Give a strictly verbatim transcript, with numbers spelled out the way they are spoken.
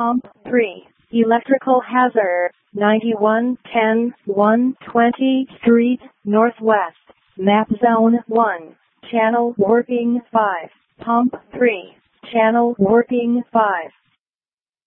Pump three. Electrical hazard. ninety-one ten one twentieth Street, Northwest. Map Zone one. Channel working five. Pump three. Channel working five.